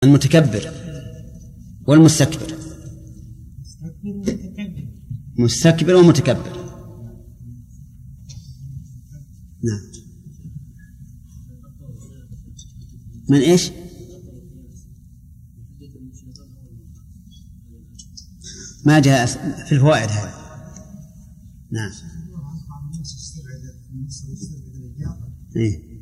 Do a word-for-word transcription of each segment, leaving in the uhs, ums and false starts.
المتكبر والمستكبر. مستكبر ومتكبر. نعم. من إيش؟ ما جاء في الفوائد هذا. نعم. إيه.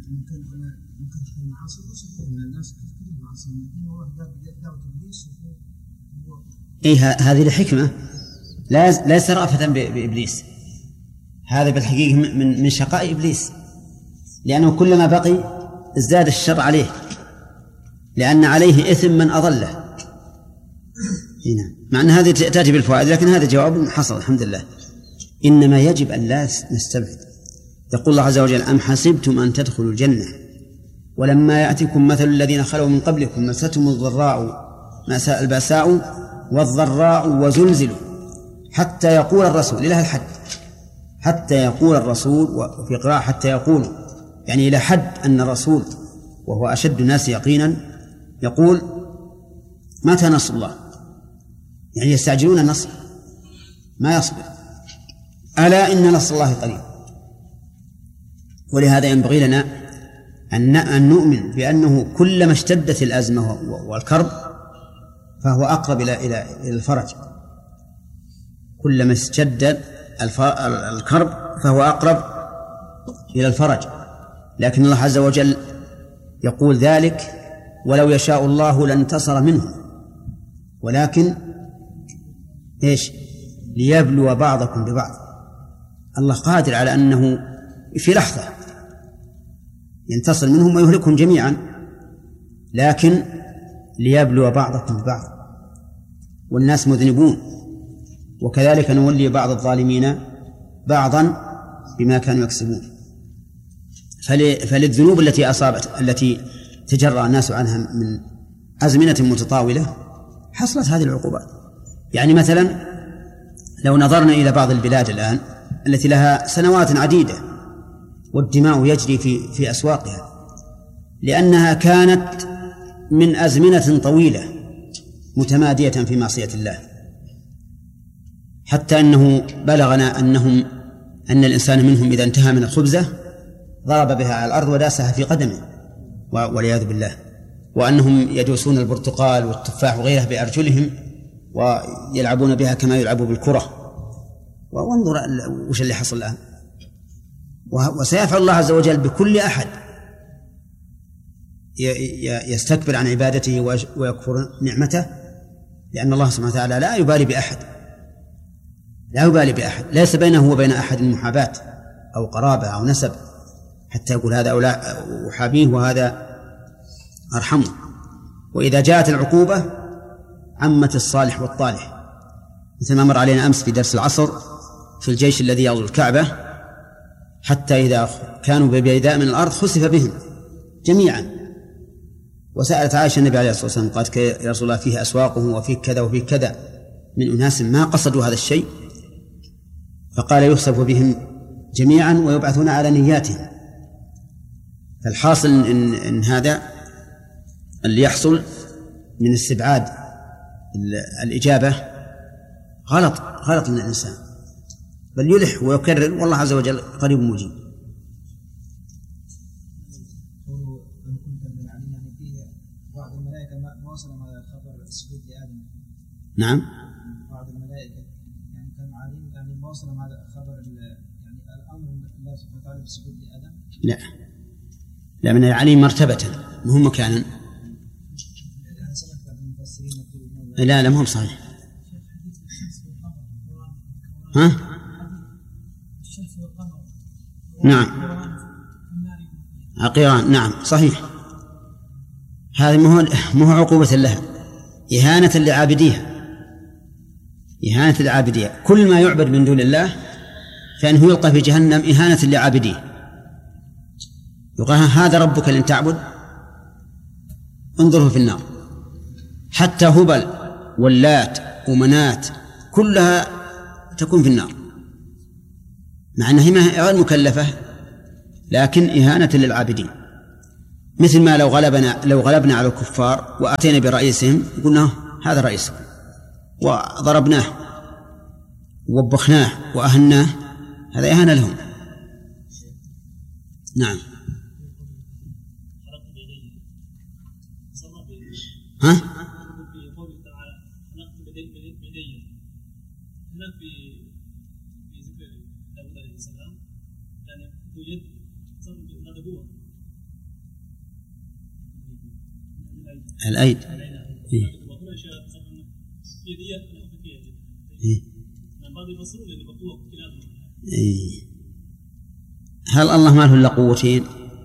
إيه هذه الحكمة لا ليس رأفة بإبليس، هذا بالحقيقة من من شقاء إبليس، لأنه كلما بقي ازداد الشر عليه، لأن عليه إثم من أضله. هنا مع أن هذه تأتي بالفوائد، لكن هذا جواب حصل الحمد لله. إنما يجب أن لا نستبعد. يقول الله عز وجل: أم حسبتم أن تدخلوا الجنة ولما يأتكم مثل الذين خلوا من قبلكم مستهم الضراء البأساء والضراء وزلزلوا حتى يقول الرسول، إلى الحد حتى يقول الرسول، وفي قراءة حتى يقول، يعني إلى حد أن الرسول وهو أشد الناس يقينا يقول: متى نصر الله؟ يعني يستعجلون النصر ما يصبر. ألا إن نصر الله قريب. ولهذا ينبغي لنا أن نؤمن بأنه كلما اشتدت الأزمة والكرب فهو أقرب إلى إلى الفرج. كلما اشتد الكرب فهو أقرب إلى الفرج. لكن الله عز وجل يقول ذلك: ولو يشاء الله لانتصر منهم ولكن إيش؟ ليبلو بعضكم ببعض. الله قادر على أنه في لحظة ينتصر منهم ويهلكهم جميعا، لكن ليبلو بعضكم ببعض، والناس مذنبون، وكذلك نولي بعض الظالمين بعضا بما كانوا يكسبون. فللذنوب التي أصابت التي تجرى الناس عنها من أزمنة متطاولة حصلت هذه العقوبات. يعني مثلا لو نظرنا إلى بعض البلاد الآن التي لها سنوات عديدة والدماء يجري في في أسواقها، لأنها كانت من أزمنة طويلة متمادية في معصية الله، حتى أنه بلغنا أنهم أن الإنسان منهم إذا انتهى من الخبزة ضرب بها على الأرض وداسها في قدمه والعياذ بالله، وأنهم يدوسون البرتقال والتفاح وغيره بأرجلهم ويلعبون بها كما يلعبوا بالكرة. وانظر وش اللي حصل الآن. وسيفعل الله عز وجل بكل أحد يستكبر عن عبادته ويكفر نعمته، لأن الله سبحانه وتعالى لا يبالي بأحد، لا يبالي بأحد، ليس بينه وبين أحد محاباة أو قرابة أو نسب حتى يقول هذا أولا أحابيه وهذا أرحمه. وإذا جاءت العقوبة عمت الصالح والطالح، مثل ما مر علينا أمس في درس العصر في الجيش الذي يغزو الكعبة، حتى إذا كانوا ببيداء من الأرض خسف بهم جميعا. وسألت عائشة النبي عليه الصلاة والسلام قالت: يا رسول الله فيه أسواقه وفيه كذا وفيه كذا من أناس ما قصدوا هذا الشيء، فقال: يخسف بهم جميعا ويبعثون على نياتهم. فالحاصل إن, إن هذا اللي يحصل من استبعاد الإجابة غلط غلط من الإنسان، بل يلح ويكرر، والله عز وجل قريب مجيب. بعض الملائكة ما وصل على خبر السجود لآدم. نعم. بعض الملائكة يعني كانوا عالمين يعني ما وصل على خبر يعني الأمر الله سبحانه وتعالى بالسجود لآدم. لا لا، من العليم مرتبة مهم مكانا. لا لا مهم صحيح. ها؟ نعم عقيران، نعم صحيح. هذه مو عقوبة لها، إهانة لعابديها، إهانة لعابديها. كل ما يعبد من دون الله فإنه يلقى في جهنم إهانة لعابديه. يقال: هذا ربك لن تعبد، انظره في النار. حتى هبل واللات ومنات كلها تكون في النار، مع أنها غير مكلفة، لكن إهانة للعابدين. مثل ما لو غلبنا لو غلبنا على الكفار وأتينا برئيسهم قلنا هذا رئيسكم وضربناه ووبخناه وأهناه، هذا إهانة لهم. نعم. ها؟ الأيد. إيه؟ إيه؟ هل الله ما له إلا قوتين؟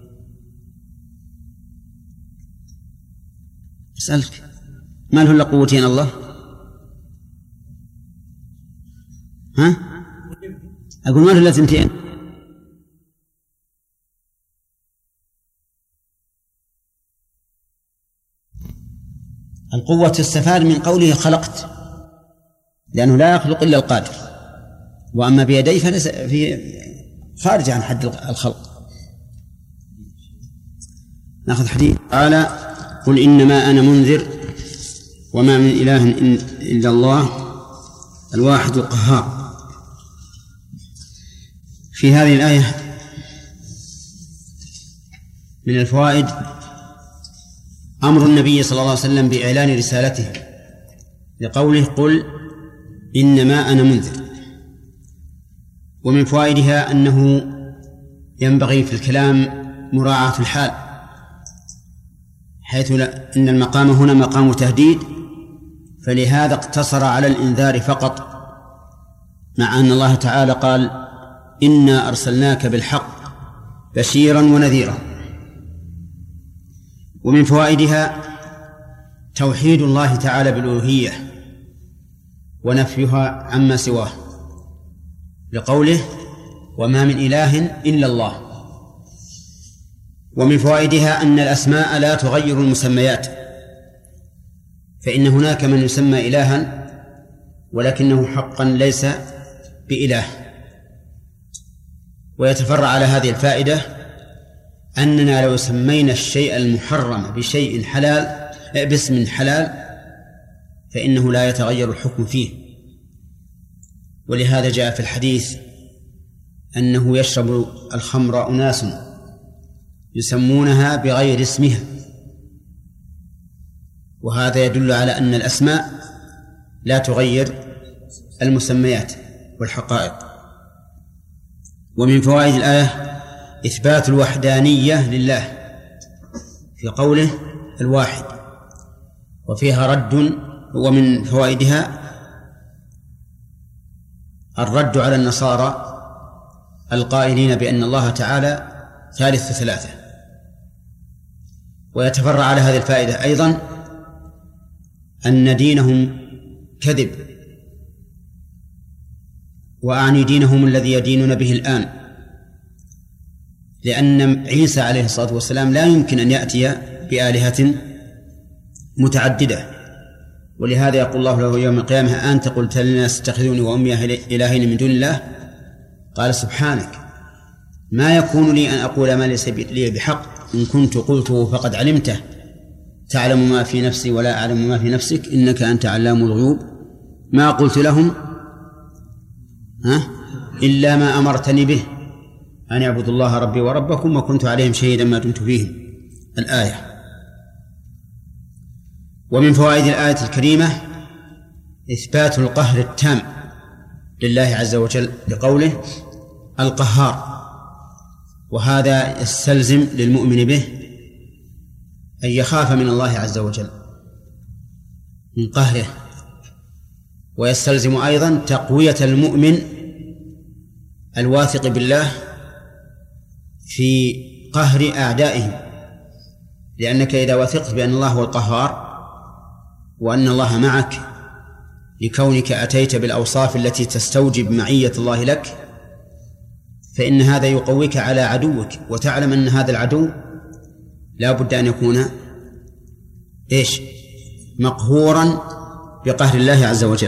أسألك، ما له إلا قوتين الله؟ ها؟ أقول ما له إلا ثنتين. القوة تستفاد من قوله خلقت، لأنه لا يخلق إلا القادر، وأما بيديه فليس في خارج عن حد الخلق. نأخذ حديث قال قل إنما أنا منذر وما من إله إلا الله الواحد القهار. في هذه الآية من الفوائد أمر النبي صلى الله عليه وسلم بإعلان رسالته لقوله قل إنما أنا منذر. ومن فوائدها أنه ينبغي في الكلام مراعاة الحال، حيث إن المقام هنا مقام تهديد، فلهذا اقتصر على الإنذار فقط، مع أن الله تعالى قال إنا أرسلناك بالحق بشيرا ونذيرا. ومن فوائدها توحيد الله تعالى بالألوهية ونفيها عما سواه، لقوله وما من إله إلا الله. ومن فوائدها أن الأسماء لا تغير المسميات، فإن هناك من يسمى إلها ولكنه حقا ليس بإله. ويتفرع على هذه الفائدة أننا لو سمينا الشيء المحرم بشيء حلال باسم حلال فإنه لا يتغير الحكم فيه. ولهذا جاء في الحديث أنه يشرب الخمر أناس يسمونها بغير اسمها، وهذا يدل على أن الأسماء لا تغير المسميات والحقائق. ومن فوائد الآية إثبات الوحدانية لله في قوله الواحد، وفيها رد. ومن فوائدها الرد على النصارى القائلين بأن الله تعالى ثالث ثلاثة. ويتفرع على هذه الفائدة أيضا أن دينهم كذب، وأعني دينهم الذي يدينون به الآن، لأن عيسى عليه الصلاة والسلام لا يمكن أن يأتي بآلهة متعددة. ولهذا يقول الله له يوم القيامة أنت قلت للناس اتخذوني وأمي إلهين من دون الله، قال سبحانك ما يكون لي أن أقول ما ليس لي بحق، إن كنت قلته فقد علمته تعلم ما في نفسي ولا أعلم ما في نفسك إنك أنت علام الغيوب. ما قلت لهم ها إلا ما أمرتني به أن يعبدوا الله ربي وربكم وكنت عليهم شهيدا ما دمت فيهم. الآية. ومن فوائد الآية الكريمة إثبات القهر التام لله عز وجل لقوله القهار، وهذا يستلزم للمؤمن به أن يخاف من الله عز وجل من قهره، ويستلزم أيضا تقوية المؤمن الواثق بالله في قهر أعدائهم، لأنك إذا وثقت بأن الله هو القهار وأن الله معك لكونك أتيت بالأوصاف التي تستوجب معية الله لك، فإن هذا يقويك على عدوك، وتعلم أن هذا العدو لا بد أن يكون إيش مقهورا بقهر الله عز وجل.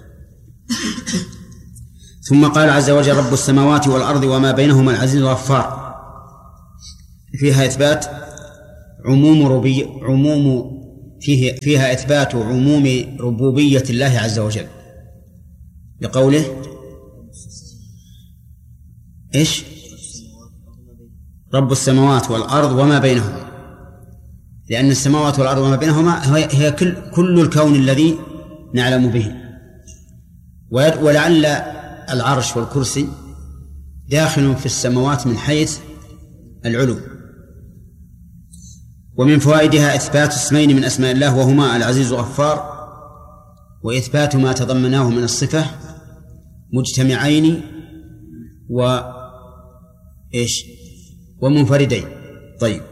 ثم قال عز وجل رب السماوات والأرض وما بينهما العزيز الغفار، فيها إثبات عموم ربي عموم فيه فيها إثبات عموم ربوبية الله عز وجل لقوله إيش رب السماوات والأرض وما بينهما، لأن السماوات والأرض وما بينهما هي كل, كل الكون الذي نعلم به، ولعل العرش والكرسي داخل في السماوات من حيث العلو. ومن فوائدها إثبات اسمين من أسماء الله وهما العزيز والغفار، وإثبات ما تضمناه من الصفة مجتمعين و إيش ومنفردين. طيب،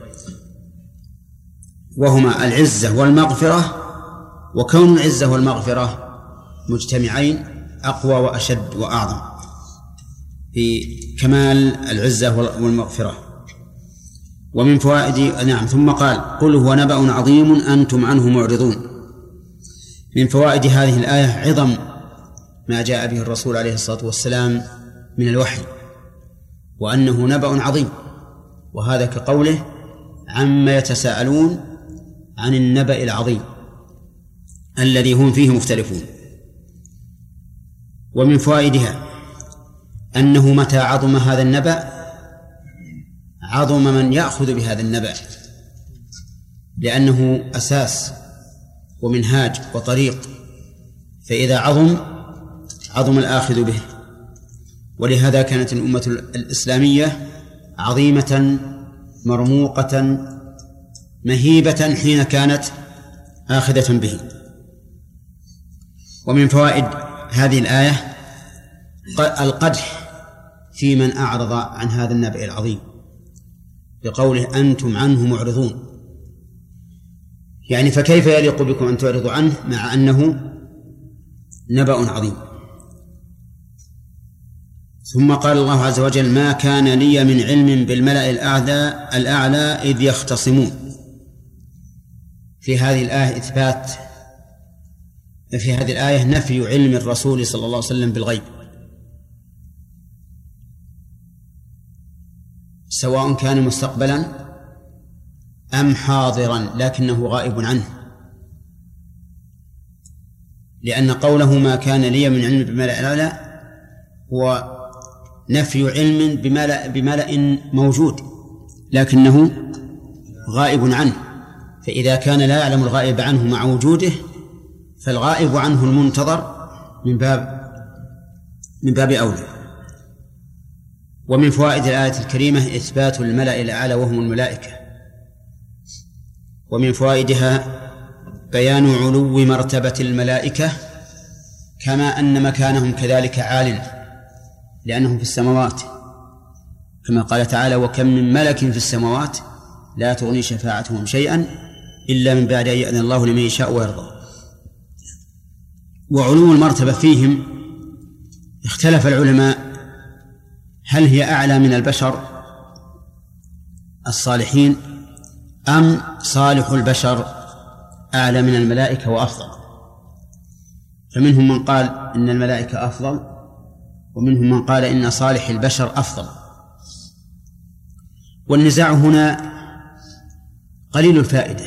وهما العزة والمغفرة، وكون العزة والمغفرة مجتمعين أقوى وأشد وأعظم في كمال العزة والمغفرة. ومن فوائد نعم ثم قال قل هو نبأ عظيم أنتم عنه معرضون. من فوائد هذه الآية عظم ما جاء به الرسول عليه الصلاة والسلام من الوحي، وأنه نبأ عظيم، وهذا كقوله عما يتساءلون عن النبأ العظيم الذي هم فيه مختلفون. ومن فوائدها أنه متى عظم هذا النبأ عظم من يأخذ بهذا النبأ، لأنه أساس ومنهاج وطريق، فإذا عظم عظم الآخذ به. ولهذا كانت الأمة الإسلامية عظيمة مرموقة مهيبة حين كانت آخذة به. ومن فوائد هذه الآية القدح في من أعرض عن هذا النبأ العظيم بقوله أنتم عنه معرضون، يعني فكيف يليق بكم أن تعرضوا عنه مع أنه نبأ عظيم. ثم قال الله عز وجل ما كان لي من علم بالملأ الأعلى, الأعلى إذ يختصمون. في هذه الآية إثبات في هذه الآية نفي علم الرسول صلى الله عليه وسلم بالغيب، سواء كان مستقبلا أم حاضرا لكنه غائب عنه، لأن قوله ما كان لي من علم بالملأ الأعلى هو نفي علم بملأ, بملأ موجود لكنه غائب عنه، فإذا كان لا يعلم الغائب عنه مع وجوده فالغائب عنه المنتظر من باب من باب أولى. ومن فوائد الآية الكريمة إثبات الملأ الأعلى وهم الملائكة. ومن فوائدها بيان علو مرتبة الملائكة كما أن مكانهم كذلك عال لأنهم في السماوات، كما قال تعالى وكم من ملك في السماوات لا تغني شفاعتهم شيئا إلا من بعد أن يأذن الله لمن يشاء ويرضى. وعلو المرتبة فيهم اختلف العلماء هل هي أعلى من البشر الصالحين أم صالح البشر أعلى من الملائكة وأفضل. فمنهم من قال إن الملائكة أفضل، ومنهم من قال إن صالح البشر أفضل. والنزاع هنا قليل الفائدة،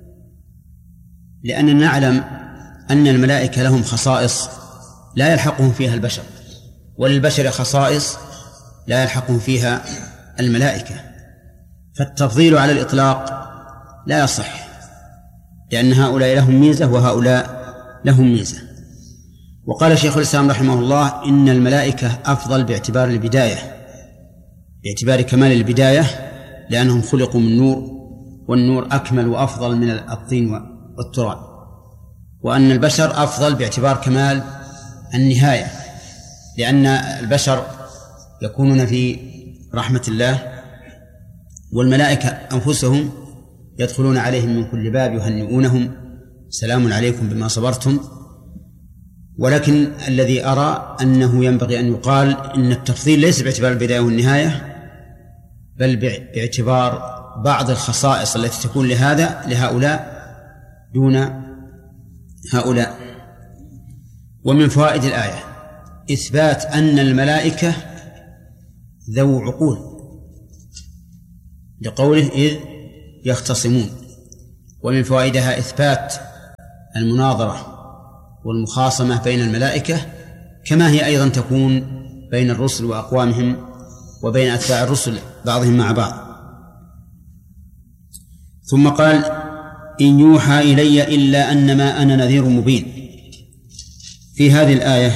لأننا نعلم أن الملائكة لهم خصائص لا يلحقهم فيها البشر، وللبشر خصائص لا يلحقهم فيها الملائكة، فالتفضيل على الإطلاق لا يصح، لأن هؤلاء لهم ميزة وهؤلاء لهم ميزة. وقال شيخ الإسلام رحمه الله إن الملائكة أفضل باعتبار البداية، باعتبار كمال البداية، لأنهم خلقوا من نور، والنور أكمل وأفضل من الطين والتراب. وأن البشر أفضل باعتبار كمال النهاية، لأن البشر يكونون في رحمة الله، والملائكة أنفسهم يدخلون عليهم من كل باب يهنئونهم سلام عليكم بما صبرتم. ولكن الذي أرى أنه ينبغي أن يقال إن التفضيل ليس باعتبار البداية والنهاية، بل باعتبار بعض الخصائص التي تكون لهذا لهؤلاء دون هؤلاء. ومن فوائد الآية إثبات أن الملائكة ذو عقول، لقوله إذ يختصمون. ومن فوائدها إثبات المناظرة والمخاصمة بين الملائكة كما هي أيضا تكون بين الرسل وأقوامهم وبين أتباع الرسل بعضهم مع بعض. ثم قال إن يوحى إلي إلا أنما أنا نذير مبين. في هذه الآية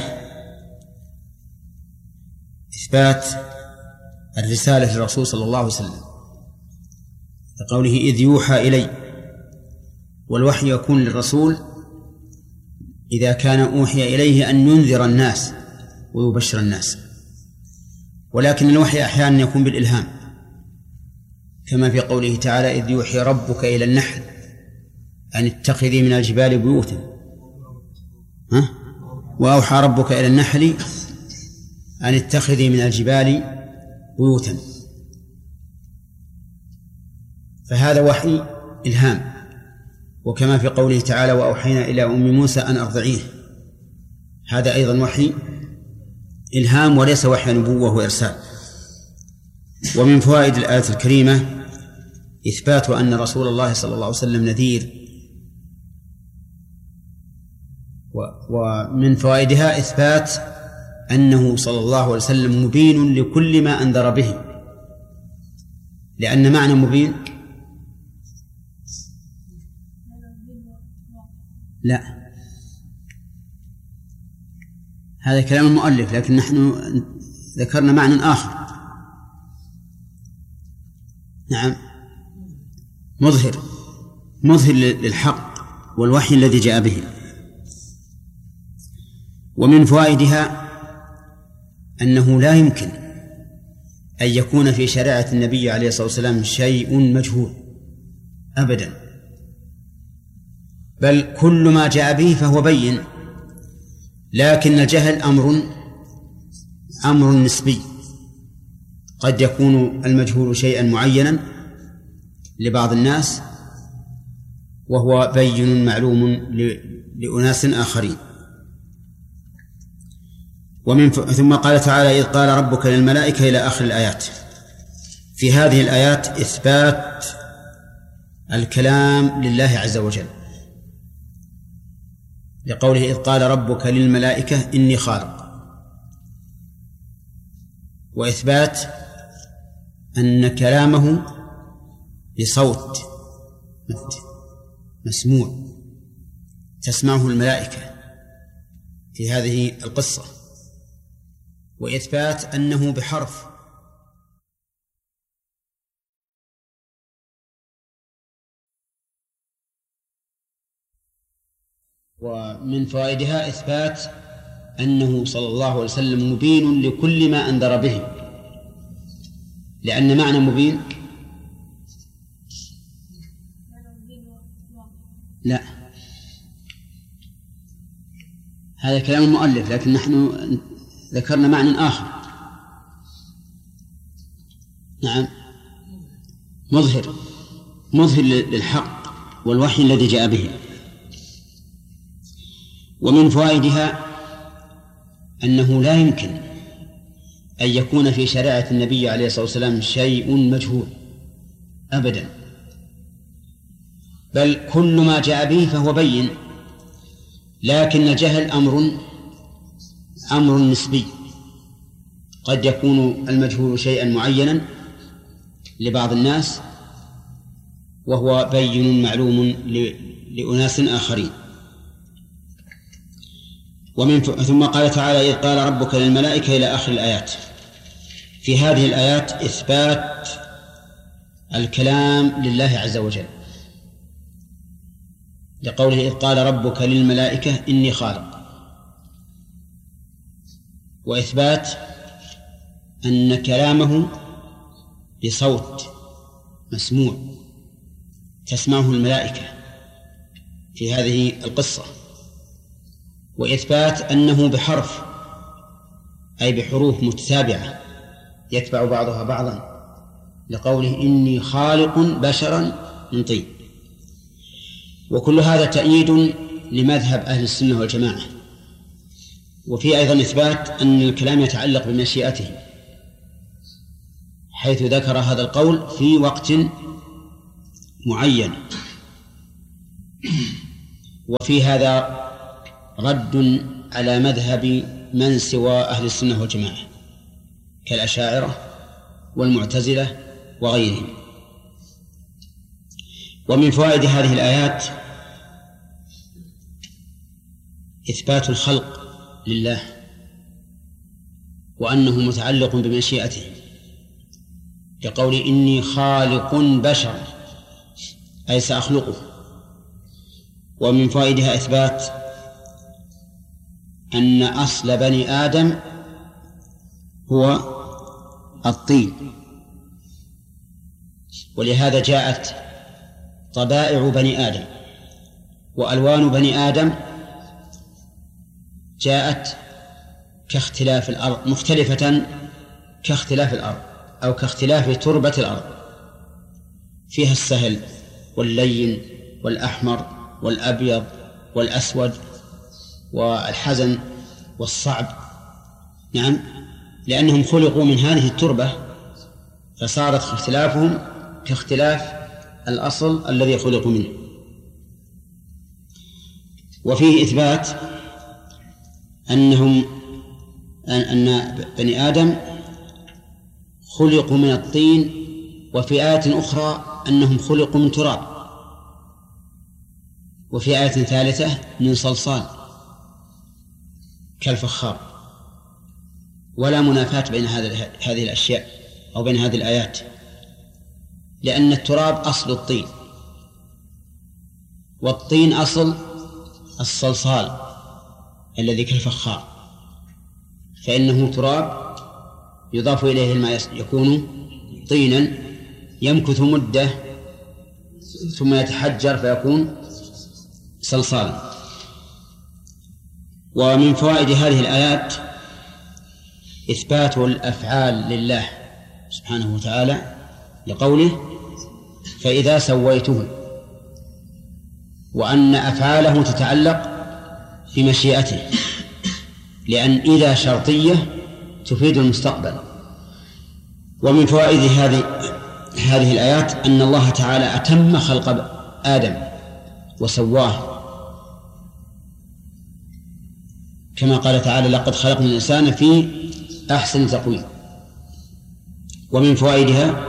إثبات الرسالة للرسول صلى الله عليه وسلم لقوله إذ يوحى إلي، والوحي يكون للرسول إذا كان أوحي إليه أن ينذر الناس ويبشر الناس، ولكن الوحي أحيانا يكون بالإلهام كما في قوله تعالى إذ يوحي ربك إلى النحل أن اتخذي من الجبال بيوتا، ها؟ وأوحى ربك إلى النحل أن اتخذي من الجبال بيوتا، فهذا وحي إلهام. وكما في قوله تعالى وأوحينا إلى أم موسى أن أرضعيه، هذا أيضا وحي إلهام وليس وحي نبوة وإرسال. ومن فوائد الآية الكريمة إثبات أن رسول الله صلى الله عليه وسلم نذير، ومن فوائدها إثبات أنه صلى الله عليه وسلم مبين لكل ما أنذر به، لأن معنى مبين لا، هذا كلام المؤلف، لكن نحن ذكرنا معنى آخر. نعم، مظهر مظهر للحق والوحي الذي جاء به. ومن فوائدها أنه لا يمكن أن يكون في شريعة النبي عليه الصلاة والسلام شيء مجهول أبدا، بل كل ما جاء به فهو بين، لكن الجهل أمر أمر نسبي، قد يكون المجهول شيئا معينا لبعض الناس وهو بين معلوم لأناس آخرين. ومن ف... ثم قال تعالى إذ قال ربك للملائكة إلى آخر الآيات. في هذه الآيات إثبات الكلام لله عز وجل لقوله إذ قال ربك للملائكة إني خالق، وإثبات أن كلامه بصوت مسموع تسمعه الملائكة في هذه القصة، وإثبات أنه بحرف. ومن فوائدها إثبات أنه صلى الله عليه وسلم مبين لكل ما أنذر به، لأن معنى مبين لا، هذا كلام المؤلف، لكن نحن ذكرنا معنى آخر. نعم، مظهر مظهر للحق والوحي الذي جاء به. ومن فوائدها أنه لا يمكن أن يكون في شريعة النبي عليه الصلاة والسلام شيء مجهول أبدا، بل كل ما جاء به فهو بين، لكن الجهل أمر أمر نسبي، قد يكون المجهول شيئا معينا لبعض الناس وهو بين معلوم لأناس آخرين. ومن ف... ثم قال تعالى إذ قال ربك للملائكة إلى آخر الآيات. في هذه الآيات إثبات الكلام لله عز وجل لقوله إذ قال ربك للملائكة إني خالق، وإثبات أن كلامه بصوت مسموع تسمعه الملائكة في هذه القصة، وإثبات أنه بحرف أي بحروف متتابعة يتبع بعضها بعضا لقوله إني خالق بشرا من طين. وكل هذا تأييد لمذهب أهل السنة والجماعة. وفي أيضا إثبات أن الكلام يتعلق بمشيئته، حيث ذكر هذا القول في وقت معين. وفي هذا رد على مذهب من سوى أهل السنة والجماعة كالأشاعرة والمعتزلة وغيرهم. ومن فوائد هذه الآيات إثبات الخلق لله وأنه متعلق بمشيئته، كقول إني خالق بشر أي سأخلقه. ومن فوائدها إثبات أن أصل بني آدم هو الطين، ولهذا جاءت طبائع بني آدم وألوان بني آدم جاءت كاختلاف الأرض مختلفة كاختلاف الأرض أو كاختلاف تربة الأرض، فيها السهل واللين والأحمر والأبيض والأسود والحزن والصعب. نعم، لأنهم خلقوا من هذه التربة فصارت اختلافهم كاختلاف الأصل الذي خلقوا منه. وفيه إثبات أنهم أن بني آدم خلقوا من الطين، وفي آية أخرى أنهم خلقوا من تراب، وفي آية ثالثة من صلصال كالفخار. ولا منافاة بين هذه الأشياء أو بين هذه الآيات، لأن التراب أصل الطين، والطين أصل الصلصال الذي كالفخار، فإنه تراب يضاف إليه الماء يكون طينا يمكث مدة ثم يتحجر فيكون صلصالا. ومن فوائد هذه الآيات إثبات الأفعال لله سبحانه وتعالى لقوله فإذا سويته، وأن أفعاله تتعلق بمشيئته، لأن إذا شرطية تفيد المستقبل. ومن فوائد هذه هذه الآيات أن الله تعالى أتم خلق آدم وسواه، كما قال تعالى لقد خلقنا الإنسان في أحسن تقويم. ومن فوائدها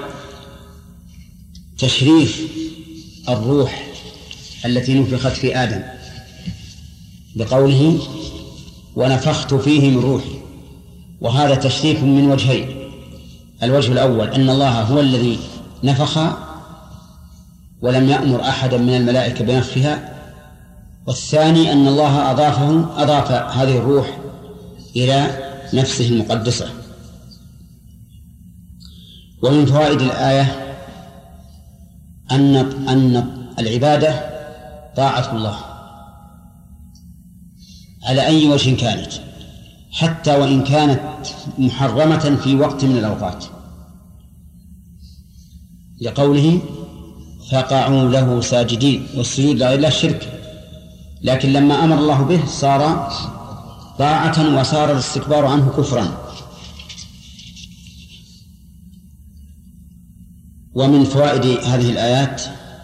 تشريف الروح التي نفخت في آدم بقوله ونفخت فيه من روحي، وهذا تشريف من وجهين: الوجه الأول أن الله هو الذي نفخ ولم يأمر أحدا من الملائكة بنفخها، والثاني أن الله أضافه أضاف هذه الروح إلى نفسه المقدسة. ومن فوائد الآية أن أن العبادة طاعة الله على أي وجه كانت، حتى وإن كانت محرمة في وقت من الأوقات، لقوله فقعوا له ساجدين، والسجود لغير الله شرك، لكن لما أمر الله به صار طاعة وصار الاستكبار عنه كفرا. ومن فوائد هذه الآيات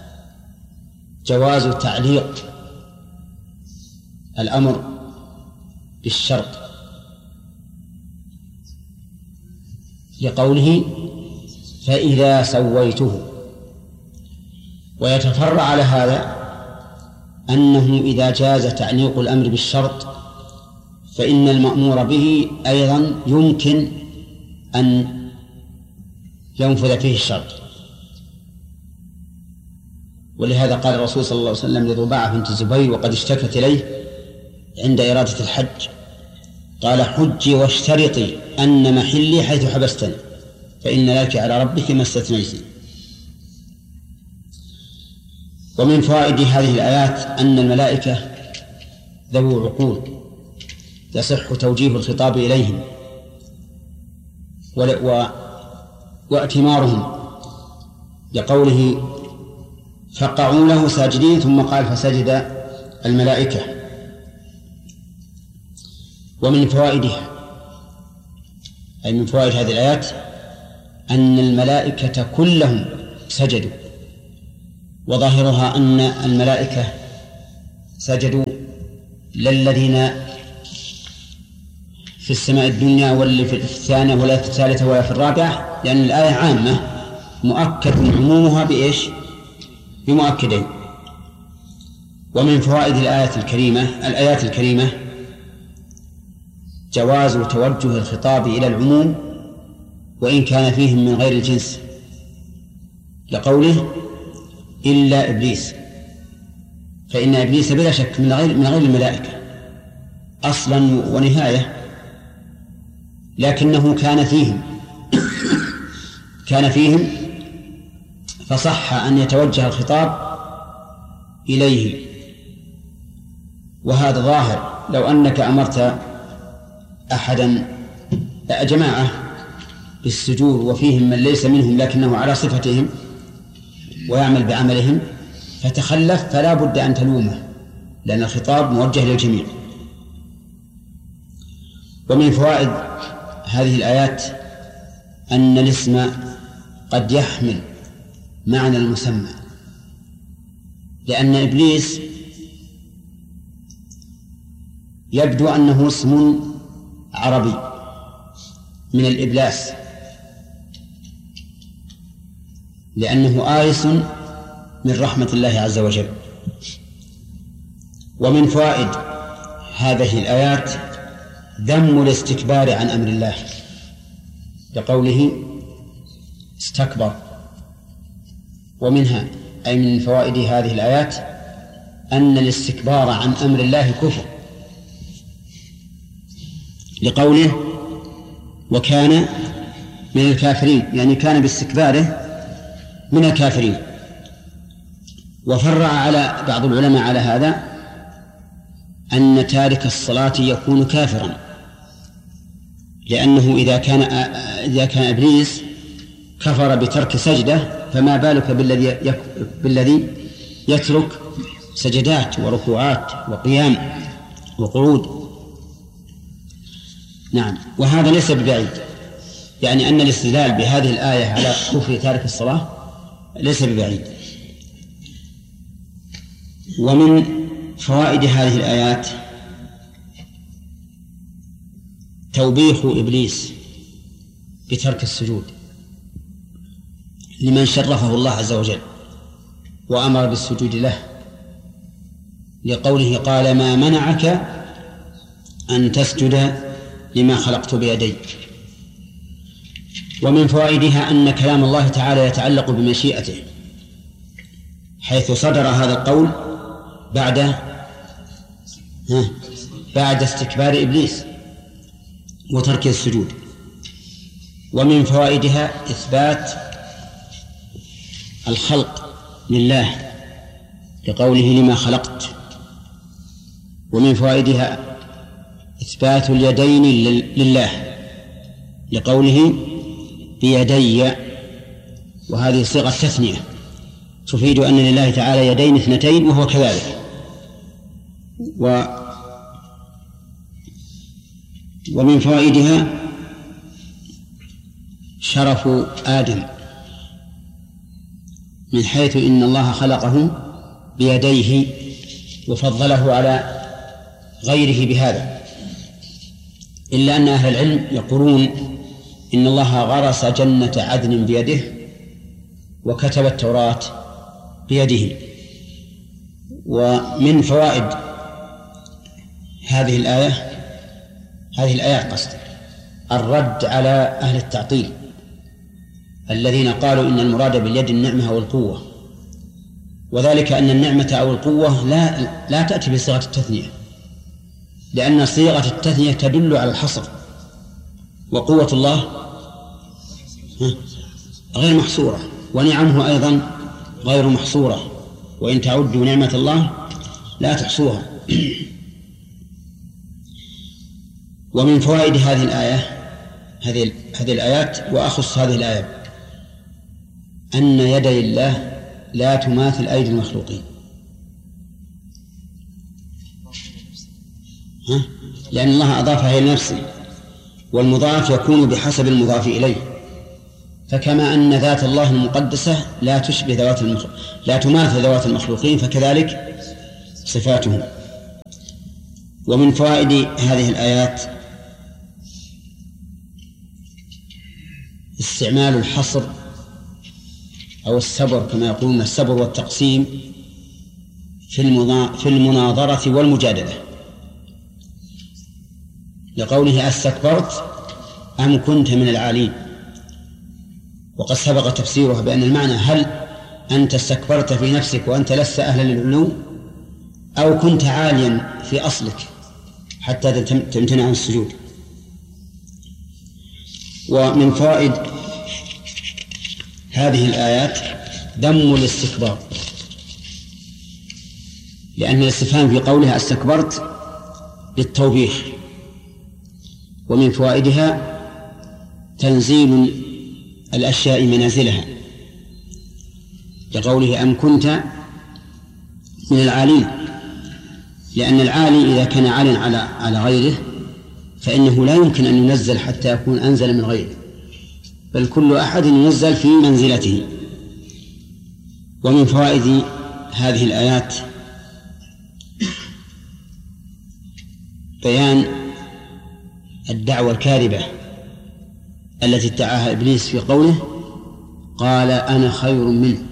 جواز تعليق الأمر بالشرط، لقوله فإذا سويته. ويتفرع على هذا أنه إذا جاز تعليق الأمر بالشرط فإن المأمور به أيضا يمكن أن ينفذ فيه الشرط. ولهذا قال الرسول صلى الله عليه وسلم لضباعة بنت الزبير وقد اشتكت إليه عند إرادة الحج، قال حجي واشترطي أن محلي حيث حبستني فإن لك على ربك ما استثنيت. ومن فوائد هذه الآيات أن الملائكة ذو عقول يصح توجيه الخطاب إليهم و... وأتمارهم، لقوله فقعوا له ساجدين ثم قال فسجد الملائكة. ومن فوائدها أي من فوائد هذه الآيات أن الملائكة كلهم سجدوا وظاهرها أن الملائكة سجدوا للذين في السماء الدنيا واللي في الثانية ولا في الثالثة ولا في الرابعة، لأن الآية عامة مؤكد عمومها بإيش؟ بمؤكدين. ومن فوائد الآية الكريمة الآيات الكريمة جواز توجه الخطاب إلى العموم وإن كان فيهم من غير الجنس، لقوله إلا إبليس، فإن إبليس بلا شك من غير من غير الملائكة أصلا ونهاية، لكنه كان فيهم كان فيهم فصح أن يتوجه الخطاب إليه. وهذا ظاهر، لو أنك أمرت أحدا جماعة بالسجود وفيهم من ليس منهم لكنه على صفتهم ويعمل بعملهم فتخلف، فلا بد أن تلومه، لأن الخطاب موجه للجميع. ومن فوائد هذه الآيات أن الاسم قد يحمل معنى المسمى، لأن إبليس يبدو أنه اسم عربي من الإبلاس، لأنه آيس من رحمة الله عز وجل. ومن فوائد هذه الآيات ذم الاستكبار عن أمر الله، لقوله استكبر. ومنها أي من فوائد هذه الآيات أن الاستكبار عن أمر الله كفر، لقوله وكان من الكافرين، يعني كان باستكباره من الكافرين. وفرع على بعض العلماء على هذا أن تارك الصلاة يكون كافرا، لأنه إذا كان إذا كان إبليس كفر بترك سجدة فما بالك بالذي بالذي يترك سجدات وركوعات وقيام وقعود. نعم، وهذا ليس ببعيد، يعني أن الاستدلال بهذه الآية على كفر تارك الصلاة ليس ببعيد. ومن فوائد هذه الآيات توبيخ إبليس بترك السجود لمن شرفه الله عز وجل وأمر بالسجود له، لقوله قال ما منعك أن تسجد لما خلقت بيدي. ومن فوائدها أن كلام الله تعالى يتعلق بمشيئته، حيث صدر هذا القول بعد بعد استكبار إبليس وترك السجود. ومن فوائدها إثبات الخلق لله، لقوله لما خلقت. ومن فوائدها إثبات اليدين لله، لقوله بيدي، وهذه صيغة تثنية تفيد أن لله تعالى يدين اثنتين وهو كذلك. و ومن فوائدها شرف آدم، من حيث إن الله خلقه بيديه وفضله على غيره بهذا، إلا أن أهل العلم يقولون إن الله غرس جنة عدن بيده وكتب التوراة بيده. ومن فوائد هذه الآية هذه الآيات قصد الرد على أهل التعطيل الذين قالوا إن المراد باليد النعمة أو القوة، وذلك أن النعمة أو القوة لا لا تأتي بصيغة التثنية، لأن صيغة التثنية تدل على الحصر، وقوة الله غير محصورة، ونعمه أيضا غير محصورة، وإن تعدوا نعمة الله لا تحصوها. ومن فوائد هذه الآية هذه هذه الآيات وأخص هذه الآية أن يدي الله لا تماثل أيدي المخلوقين، ها؟ لأن الله أضافها إلى نفسه، والمضاف يكون بحسب المضاف إليه، فكما أن ذات الله المقدسة لا تشبه ذوات المخ... لا تماثل ذوات المخلوقين، فكذلك صفاته. ومن فوائد هذه الآيات استعمال الحصر أو السبر كما يقولون، السبر والتقسيم في في المناظرة والمجادلة، لقوله أستكبرت أم كنت من العالين. وقد سبق تفسيرها بأن المعنى هل أنت استكبرت في نفسك وأنت لست أهلا للعلو، أو كنت عاليا في أصلك حتى تمتنع عن السجود. ومن فوائد هذه الآيات ذم الاستكبار، لأن الاستفهام في قولها استكبرت للتوبيخ. ومن فوائدها تنزيل الأشياء منازلها، لقوله أم كنت من العالين، لأن العالي إذا كان عالٍ على على غيره فإنه لا يمكن أن ينزل حتى يكون أنزل من غيره، بل كل أحد ينزل في منزلته. ومن فوائد هذه الآيات بيان الدعوة الكاذبة التي ادعاها إبليس في قوله قال أنا خير منه.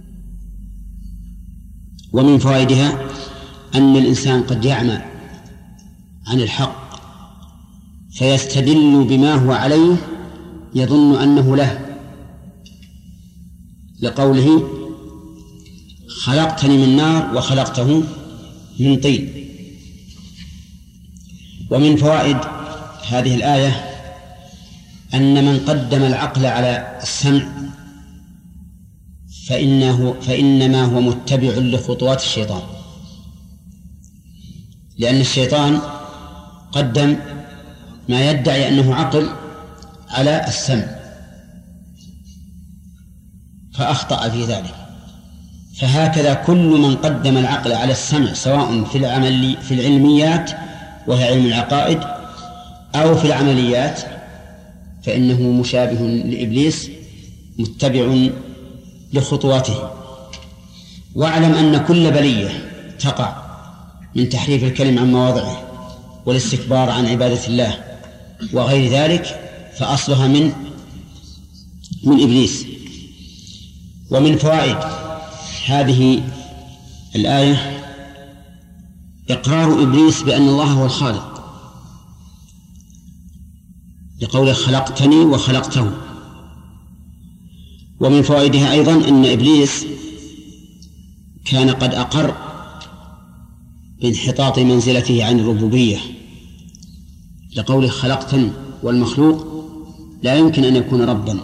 ومن فوائدها أن الإنسان قد يعمى عن الحق فيستدل بما هو عليه يظن أنه له، لقوله خلقتني من نار وخلقته من طين. ومن فوائد هذه الآية أن من قدم العقل على السمع فإنه فإنما هو متبع لخطوات الشيطان، لأن الشيطان قدم ما يدعي أنه عقل على السمع فأخطأ في ذلك. فهكذا كل من قدم العقل على السمع سواء في العمل في العلميات وهي علم العقائد أو في العمليات فإنه مشابه لإبليس متبع لخطواته. واعلم أن كل بلية تقع من تحريف الكلم عن مواضعه والاستكبار عن عبادة الله وغير ذلك فأصلها من من إبليس. ومن فوائد هذه الآية إقرار إبليس بأن الله هو الخالق، لقوله خلقتني وخلقته. ومن فوائدها أيضا أن إبليس كان قد أقر بانحطاط منزلته عن الربوبية، لقوله خلقتني، والمخلوق لا يمكن أن يكون ربا.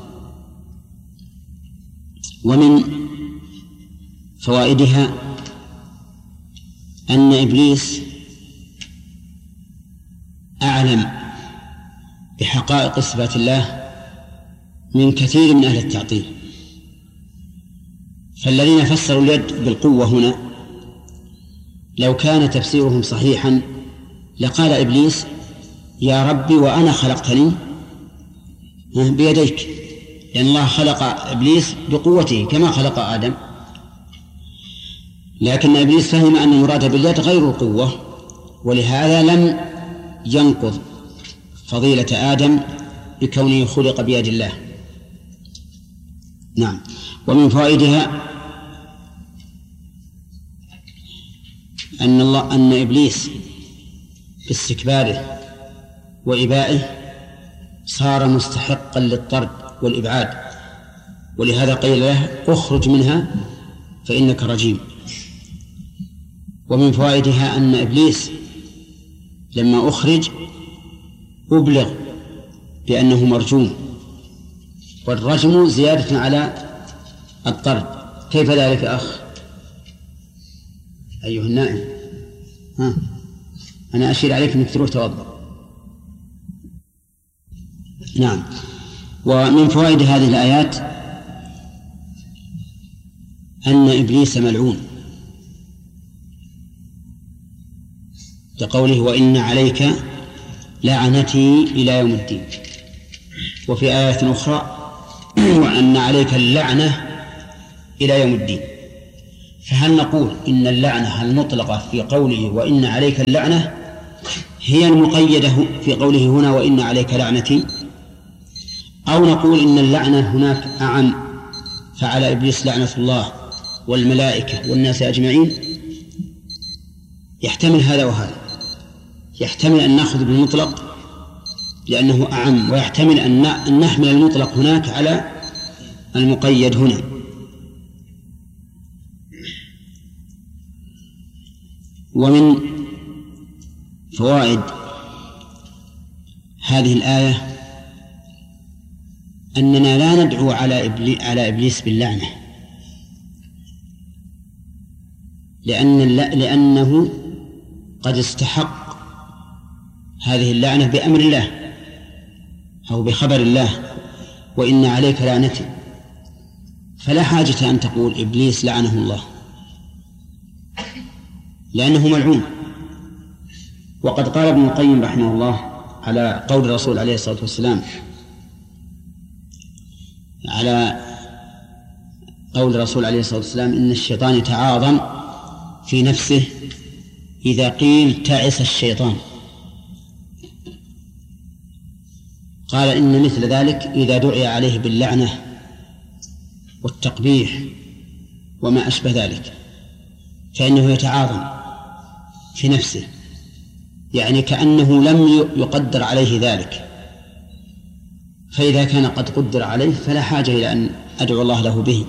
ومن فوائدها أن إبليس أعلم بحقائق صفات الله من كثير من أهل التعطيل. فالذين فسروا اليد بالقوة هنا لو كان تفسيرهم صحيحا لقال إبليس يا ربي وأنا خلقتني بيديك، لأن الله خلق إبليس بقوته كما خلق آدم، لكن إبليس فهم أن المراد باليد غير القوة، ولهذا لم ينقض فضيلة آدم بكونه خلق بيد الله. نعم. ومن فوائدها أن الله أن إبليس باستكباره وإبائه صار مستحقا للطرد والإبعاد، ولهذا قيل له اخرج منها فإنك رجيم. ومن فوائدها أن إبليس لما أخرج أبلغ بأنه مرجوم، والرجم زيادة على الطرد. كيف ذلك أخ أيها النائم؟ ها أنا أشير عليك أنك تروح توضأ. نعم. ومن فوائد هذه الآيات أن إبليس ملعون، لقوله وإن عليك لعنتي إلى يوم الدين. وفي آية أخرى وأن عليك اللعنة إلى يوم الدين. فهل نقول إن اللعنة المطلقة في قوله وإن عليك اللعنة هي المقيدة في قوله هنا وإن عليك لعنتي، أو نقول إن اللعنة هناك أعم، فعلى إبليس لعنة الله والملائكة والناس أجمعين؟ يحتمل هذا وهذا، يحتمل أن نأخذ بالمطلق لأنه أعم، ويحتمل أن نحمل المطلق هناك على المقيد هنا. ومن فوائد هذه الآية أننا لا ندعو على إبليس, على إبليس باللعنة، لأن لأنه قد استحق هذه اللعنة بأمر الله أو بخبر الله وإن عليك لعنتي، فلا حاجة أن تقول إبليس لعنه الله لأنه ملعون. وقد قال ابن القيم رحمه الله على قول الرسول عليه الصلاة والسلام، على قول الرسول عليه الصلاة والسلام إن الشيطان يتعاظم في نفسه إذا قيل تعس الشيطان، قال إن مثل ذلك إذا دعي عليه باللعنة والتقبيح وما أشبه ذلك فإنه يتعاظم في نفسه، يعني كأنه لم يقدر عليه ذلك، فإذا كان قد قدر عليه فلا حاجة إلى أن أدعو الله له به،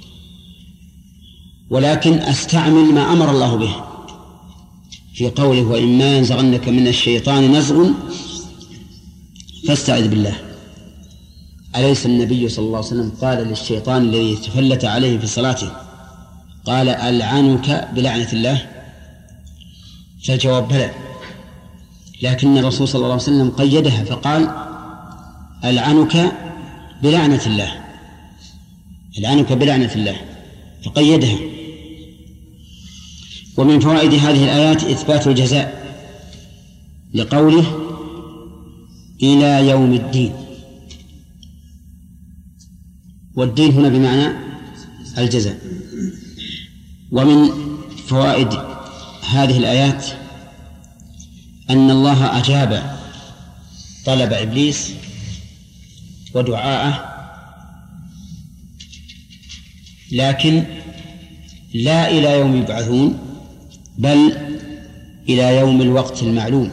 ولكن أستعمل ما أمر الله به في قوله وإما ينزغنك من الشيطان نزغ فاستعذ بالله. أليس النبي صلى الله عليه وسلم قال للشيطان الذي تفلت عليه في صلاته قال ألعنك بلعنة الله؟ فالجواب بلى، لكن الرسول صلى الله عليه وسلم قيدها فقال ألعنك بلعنة الله، ألعنك بلعنة الله، فقيدها. ومن فوائد هذه الآيات إثبات الجزاء لقوله إلى يوم الدين، والدين هنا بمعنى الجزاء. ومن فوائد هذه الآيات أن الله أجاب طلب إبليس ودعاءه، لكن لا إلى يوم يبعثون بل إلى يوم الوقت المعلوم،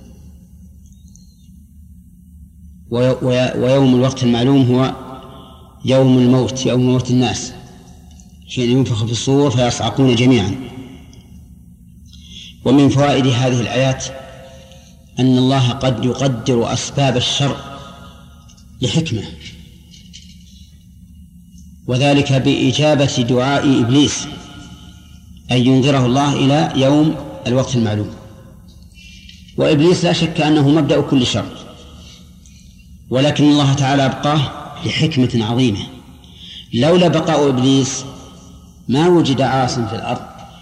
ويوم الوقت المعلوم هو يوم الموت، يوم موت الناس حين ينفخ في الصور فيصعقون جميعا. ومن فوائد هذه الآيات أن الله قد يقدر أسباب الشر لحكمة، وذلك بإجابة دعاء إبليس أن ينظره الله إلى يوم الوقت المعلوم. وإبليس لا شك أنه مبدأ كل شر، ولكن الله تعالى أبقاه لحكمة عظيمة. لولا بقاء إبليس ما وجد عاص في الأرض،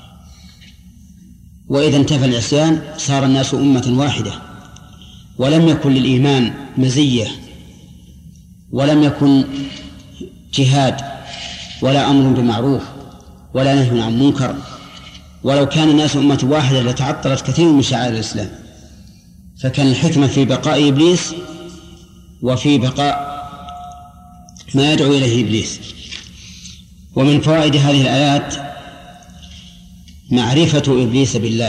وإذا انتفى العصيان صار الناس أمة واحدة، ولم يكن للإيمان مزية، ولم يكن جهاد ولا أمر بمعروف ولا نهي عن منكر. ولو كان الناس أمة واحدة لتعطلت كثير من شعائر الإسلام. فكان الحكمة في بقاء إبليس وفي بقاء ما يدعو إليه إبليس. ومن فوائد هذه الآيات معرفة إبليس بالله،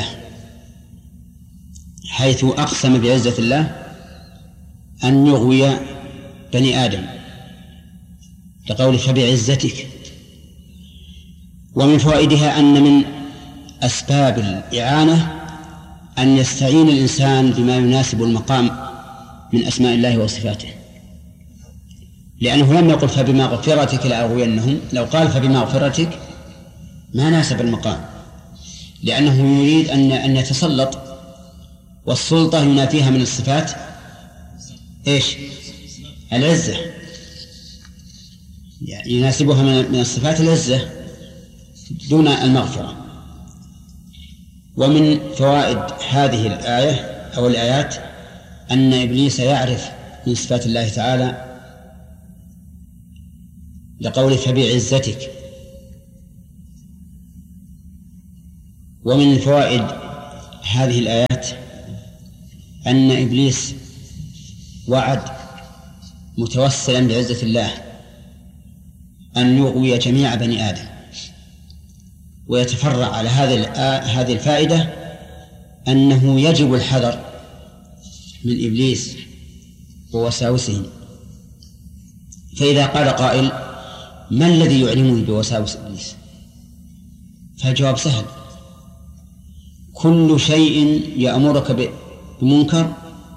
حيث أقسم بعزة الله أن يغوي بني آدم لقوله فبعزتك. ومن فوائدها أن من أسباب الإعانة أن يستعين الإنسان بما يناسب المقام من أسماء الله وصفاته، لأنه لم يقل فبمغفرتك لأغوينهم، لو قال فبمغفرتك ما ناسب المقام، لأنه يريد أن أن يتسلط، والسلطة ينافيها من الصفات إيش؟ العزة، يعني يناسبها من الصفات العزة دون المغفرة. ومن فوائد هذه الآية أو الآيات أن إبليس يعرف من صفات الله تعالى لقوله فبعزتك. ومن فوائد هذه الآيات أن إبليس وعد متوسلا بعزة الله أن يغوي جميع بني آدم، ويتفرع على هذه الفائدة أنه يجب الحذر من إبليس ووساوسه. فإذا قال قائل ما الذي يعلمني بوساوس إبليس؟ فالجواب سهل: كل شيء يأمرك بمنكر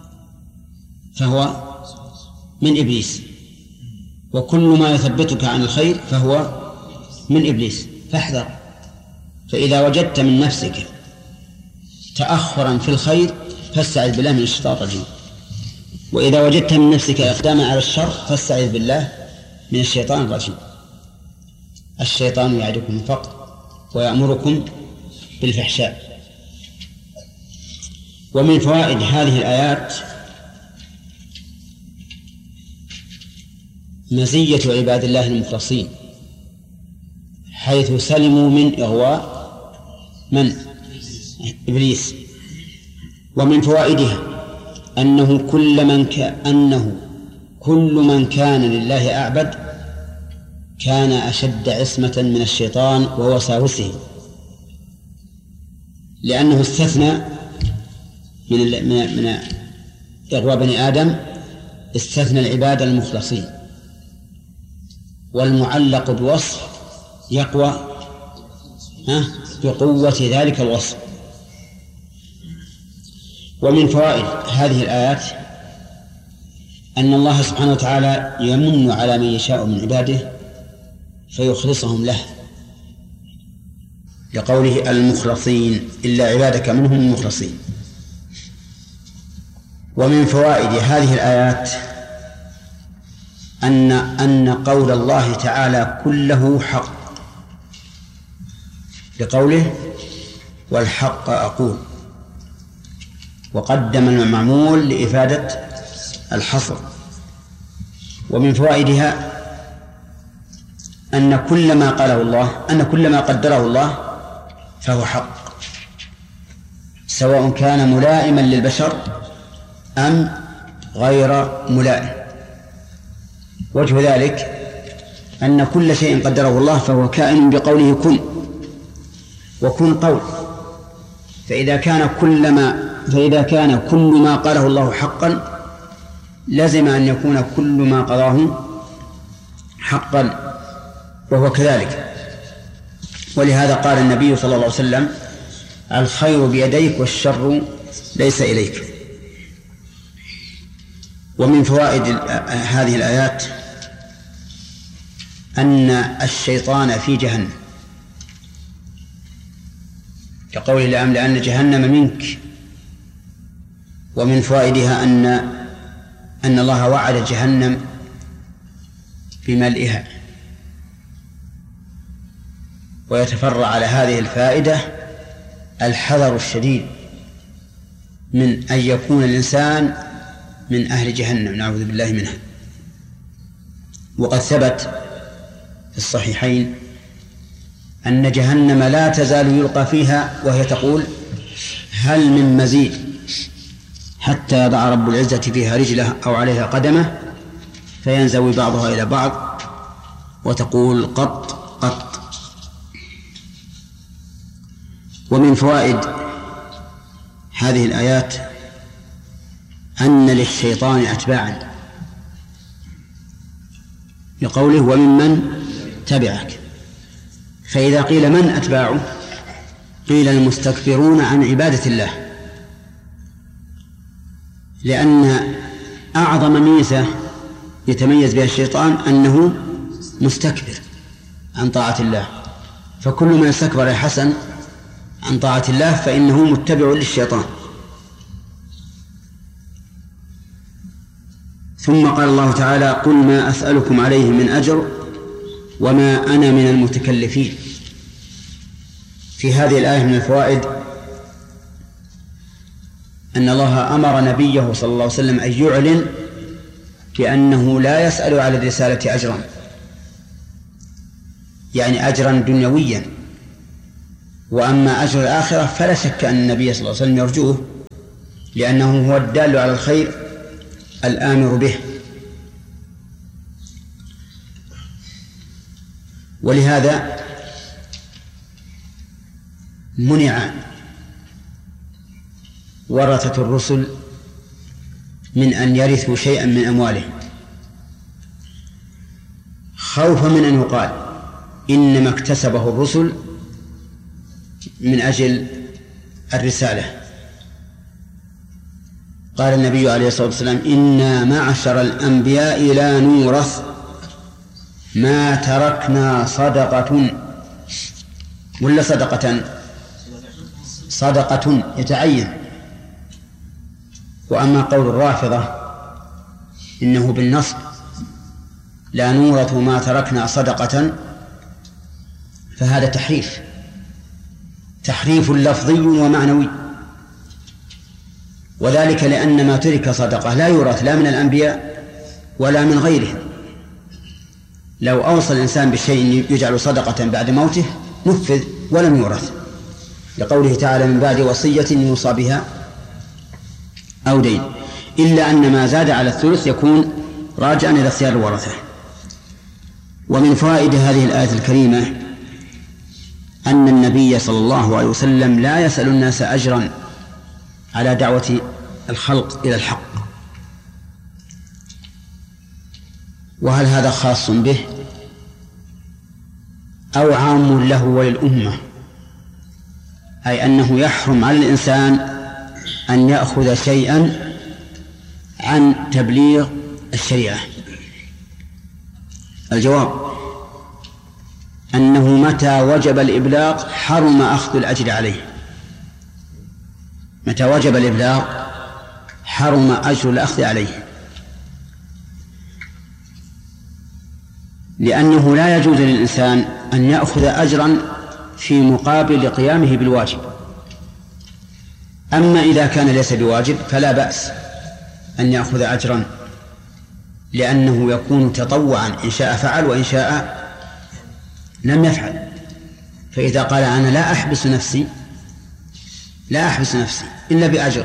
فهو من إبليس، وكل ما يثبتك عن الخير فهو من إبليس، فاحذر. فإذا وجدت من نفسك تأخرا في الخير فاستعذ بالله من الشيطان الرجيم، وإذا وجدت من نفسك إقداما على الشر فاستعذ بالله من الشيطان الرجيم. الشيطان يعدكم الفقر ويأمركم بالفحشاء. ومن فوائد هذه الآيات مزية عباد الله المخلصين، حيث سلموا من إغواء من؟ إبليس. ومن فوائدها أنه كل من كان أنه كل من كان لله أعبد كان أشد عصمة من الشيطان ووساوسه، لأنه استثنى من من من إغواء بني آدم، استثنى العباد المخلصين، والمعلق بوصف يقوى بقوة ذلك الوصف. ومن فوائد هذه الآيات أن الله سبحانه وتعالى يمن على من يشاء من عباده فيخلصهم له، لقوله المخلصين إلا عبادك منهم المخلصين. ومن فوائد هذه الآيات أن أن قول الله تعالى كله حق، لقوله والحق أقول، وقدم المعمول لإفادة الحصر. ومن فوائدها أن كل ما قاله الله أن كل ما قدره الله فهو حق، سواء كان ملائما للبشر أم غير ملائم. وجه ذلك أن كل شيء قدره الله فهو كائن بقوله كن، وكن قول، فإذا كان كل ما فإذا كان كل ما قاله الله حقا لازم أن يكون كل ما قضاه حقا، وهو كذلك. ولهذا قال النبي صلى الله عليه وسلم الخير بيديك والشر ليس إليك. ومن فوائد هذه الآيات أن الشيطان في جهنم، كقوله لأملأن جهنم منك. ومن فوائدها أن أن الله وعد جهنم بملئها. ويتفرع على هذه الفائدة الحذر الشديد من أن يكون الإنسان من أهل جهنم، نعوذ بالله منها. وقد ثبت في الصحيحين أن جهنم لا تزال يلقى فيها وهي تقول هل من مزيد، حتى يضع رب العزة فيها رجله أو عليها قدمه فينزوي بعضها إلى بعض وتقول قط قط. ومن فوائد هذه الآيات أن للشيطان أتباعا، لقوله وممن تبعك. فإذا قيل من أتباعه قيل المستكبرون عن عبادة الله، لأن أعظم ميزة يتميز بها الشيطان أنه مستكبر عن طاعة الله، فكل من استكبر يا حسن عن طاعة الله فإنه متبع للشيطان. ثم قال الله تعالى قل ما أسألكم عليه من أجر وما أنا من المتكلفين. في هذه الآية من الفوائد أن الله أمر نبيه صلى الله عليه وسلم أن يعلن بأنه لا يسأل على الرسالة أجرا، يعني أجرا دنيويا. وأما أجر الآخرة فلا شك أن النبي صلى الله عليه وسلم يرجوه، لأنه هو الدال على الخير الآمر به. ولهذا منع ورثة الرسل من أن يرثوا شيئا من أموالهم، خوفا من أن يقال إنما اكتسبه الرسل من أجل الرسالة. قال النبي عليه الصلاة والسلام: إنا معشر الأنبياء لا نورث ما تركنا صدقة، ولا صدقة صدقة يتعين. وأما قول الرافضة إنه بالنصب لا نورث ما تركنا صدقة، فهذا تحريف تحريف لفظي ومعنوي، وذلك لأن ما ترك صدقة لا يورث لا من الأنبياء ولا من غيرهم. لو أوصى الإنسان بشيء يجعل صدقة بعد موته نفذ ولم يورث، لقوله تعالى: من بعد وصية يوصى بها أو دين، إلا أن ما زاد على الثلث يكون راجعا إلى اختيار الورثة. ومن فوائد هذه الآية الكريمة أن النبي صلى الله عليه وسلم لا يسأل الناس أجرا على دعوة الخلق إلى الحق. وهل هذا خاص به أو عام له وللأمة؟ أي أنه يحرم على الإنسان أن يأخذ شيئا عن تبليغ الشريعة. الجواب أنه متى وجب الإبلاغ حرم أخذ الأجر عليه. متى وجب الإبلاغ حرم أجر الأخذ عليه، لأنه لا يجوز للإنسان أن يأخذ أجرا في مقابل قيامه بالواجب. أما إذا كان ليس بواجب فلا بأس أن يأخذ أجرا، لأنه يكون تطوعا، إن شاء فعل وإن شاء لم يفعل. فإذا قال: أنا لا أحبس نفسي لا أحبس نفسي إلا بأجر،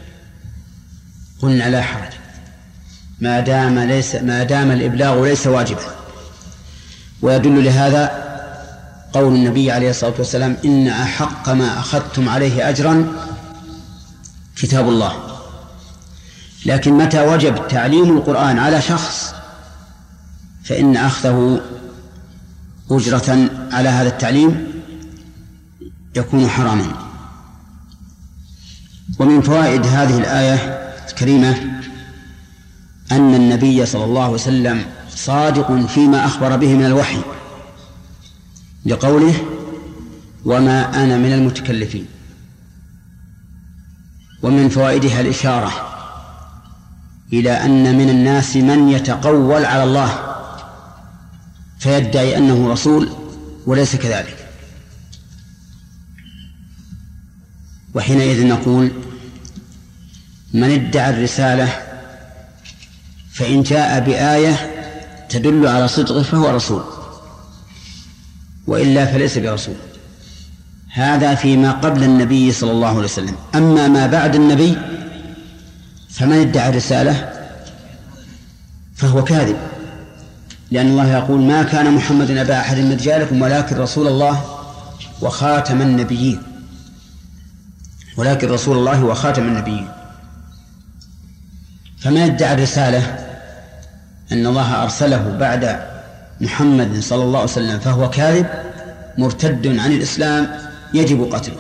قلنا لا حرج ما دام ليس ما دام الإبلاغ ليس واجبا. ويدل لهذا قول النبي عليه الصلاة والسلام: إن أحق ما أخذتم عليه أجرا كتاب الله. لكن متى وجب تعليم القرآن على شخص فإن أخذه أجرة على هذا التعليم يكون حراما. ومن فوائد هذه الآية الكريمة أن النبي صلى الله عليه وسلم صادق فيما أخبر به من الوحي، لقوله: وما أنا من المتكلفين. ومن فوائدها الإشارة إلى أن من الناس من يتقول على الله فيدعي أنه رسول وليس كذلك، وحينئذ نقول: من ادعى الرسالة فإن جاء بآية تدل على صدقه فهو رسول، وإلا فليس برسول. هذا فيما قبل النبي صلى الله عليه وسلم. أما ما بعد النبي فمن ادعى الرسالة فهو كاذب، لأن الله يقول: ما كان محمد أبا أحد من رجالكم ولكن رسول الله وخاتم النبيين ولكن رسول الله وخاتم النبيين. فمن ادعى الرسالة أن الله أرسله بعد محمد صلى الله عليه وسلم فهو كاذب مرتد عن الإسلام يجب قتله.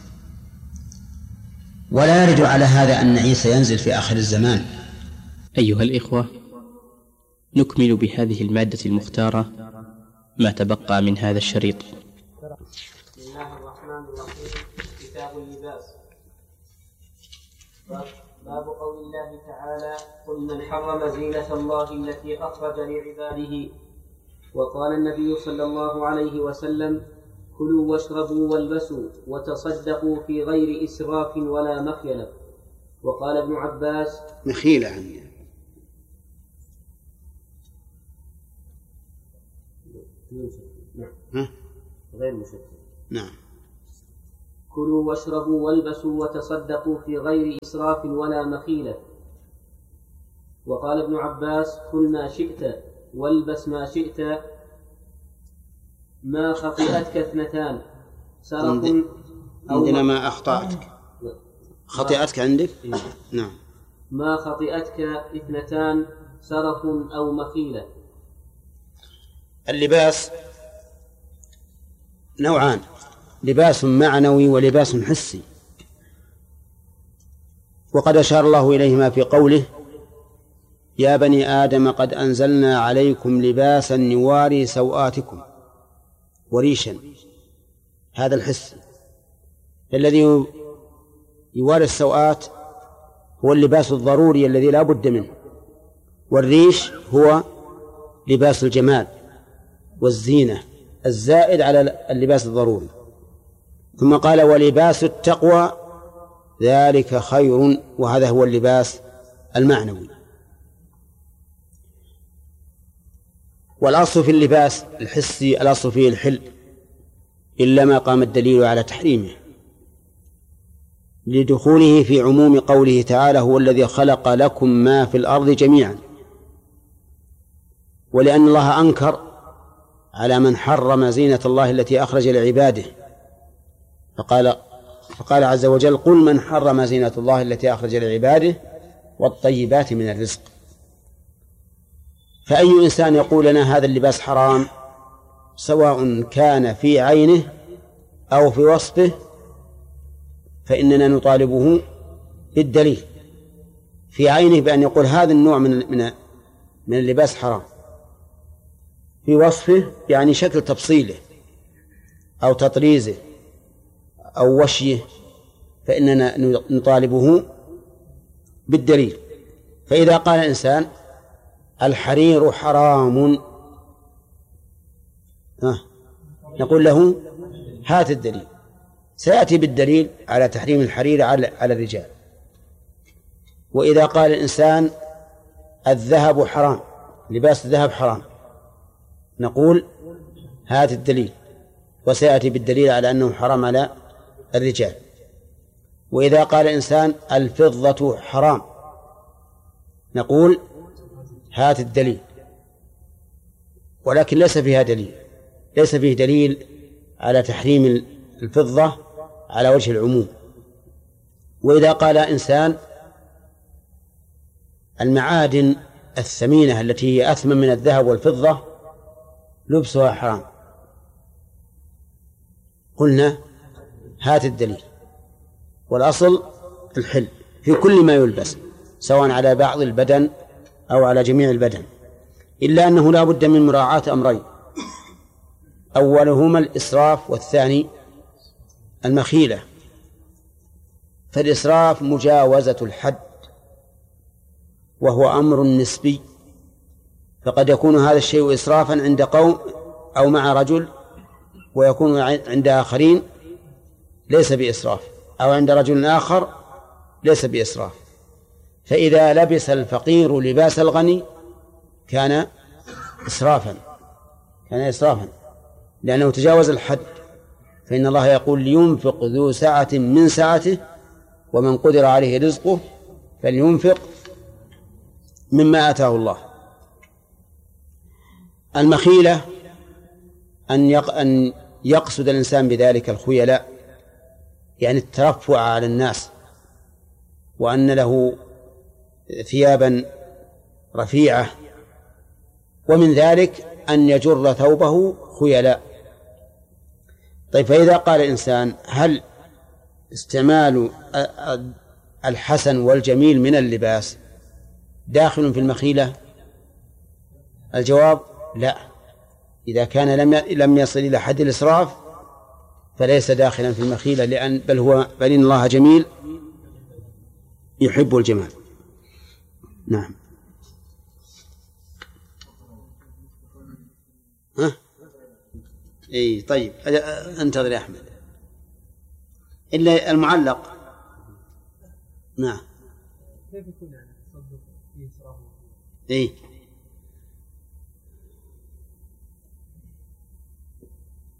ولا يرد على هذا أن عيسى ينزل في آخر الزمان. أيها الإخوة، نكمل بهذه المادة المختارة ما تبقى من هذا الشريط. بسم الله الرحمن الرحيم. كتاب اللباس. باب قول الله تعالى: قل من حرم زينة الله التي أخرج لعباده. وقال النبي صلى الله عليه وسلم: كلوا واشربوا والبسوا وتصدقوا في غير إسراف ولا مخيلة. وقال ابن عباس: مخيلة عني نعم. ها؟ غير مشدد. نعم. كلوا واشربوا والبسوا وتصدقوا في غير إسراف ولا مخيلة. وقال ابن عباس: كل ما شئت والبس ما شئت ما خطئتك اثنتان سرف عندنا ما أخطأتك. خطئتك عندك؟ نعم. ما خطئتك اثنتان سرف أو مخيلة. اللباس نوعان: لباس معنوي ولباس حسي، وقد أشار الله إليهما في قوله: يا بني آدم قد أنزلنا عليكم لباسا يواري سوآتكم وريشا. هذا الحس الذي يواري السوآت هو اللباس الضروري الذي لا بد منه، والريش هو لباس الجمال والزينة الزائد على اللباس الضروري. ثم قال: ولباس التقوى ذلك خير، وهذا هو اللباس المعنوي. والأصل في اللباس الحسي الأصل فيه الحل، إلا ما قام الدليل على تحريمه لدخوله في عموم قوله تعالى: هو الذي خلق لكم ما في الأرض جميعا. ولأن الله أنكر على من حرم زينة الله التي أخرج لعباده، فقال فقال عز وجل: قل من حرم زينة الله التي أخرج لعباده والطيبات من الرزق. فأي إنسان يقول لنا هذا اللباس حرام، سواء كان في عينه أو في وصفه، فإننا نطالبه بالدليل. في عينه بأن يقول هذا النوع من من من اللباس حرام، في وصفه يعني شكل تفصيله أو تطريزه أو وشيه، فإننا نطالبه بالدليل. فإذا قال الإنسان الحرير حرام، ها نقول له هات الدليل. سيأتي بالدليل على تحريم الحرير على الرجال. وإذا قال الإنسان الذهب حرام، لباس الذهب حرام، نقول هات الدليل، وسيأتي بالدليل على أنه حرام على الرجال. وإذا قال إنسان الفضة حرام، نقول هات الدليل، ولكن ليس فيها دليل، ليس فيه دليل على تحريم الفضة على وجه العموم. وإذا قال إنسان المعادن الثمينة التي هي أثمن من الذهب والفضة لبسها حرام، قلنا هات الدليل. والأصل الحل في كل ما يلبس، سواء على بعض البدن أو على جميع البدن، إلا أنه لا بد من مراعاة أمرين: أولهما الإسراف، والثاني المخيلة. فالإسراف مجاوزة الحد، وهو أمر نسبي، فقد يكون هذا الشيء إسرافا عند قوم أو مع رجل، ويكون عند آخرين ليس بإسراف، أو عند رجل آخر ليس بإسراف. فإذا لبس الفقير لباس الغني كان إسرافا، كان إسرافا لأنه تجاوز الحد. فإن الله يقول: لينفق ذو سعة من سعته ومن قدر عليه رزقه فلينفق مما آتاه الله. المخيلة أن يقصد الإنسان بذلك الخيلاء، يعني الترفع على الناس، وأن له ثيابا رفيعة، ومن ذلك أن يجر ثوبه خيلاء. طيب، فإذا قال الإنسان هل استعمال الحسن والجميل من اللباس داخل في المخيلة؟ الجواب لا. إذا كان لم لم يصل إلى حد الإسراف فليس داخلا في المخيلة، لأن بل هو بل إن الله جميل يحب الجمال. نعم. ها؟ اي طيب، انتظر يا احمد. الا المعلق. نعم. كيف يكون يعني تصدق فيه إسراف؟ اي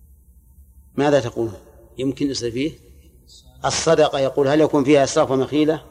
ماذا تقول؟ يمكن يصير فيه الصدقة، يقول هل يكون فيها إسراف ومخيلة؟